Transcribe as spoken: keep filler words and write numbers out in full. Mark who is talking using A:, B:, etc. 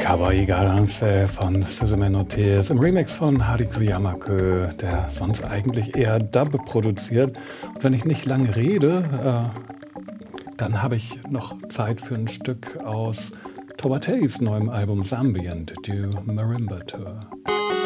A: Kawaii Garanse von Suzume no Tears im Remix von Haruki Yamako, der sonst eigentlich eher Dub produziert. Und wenn ich nicht lange rede, äh, dann habe ich noch Zeit für ein Stück aus Towatays neuem Album Zambient, du Marimba Tour.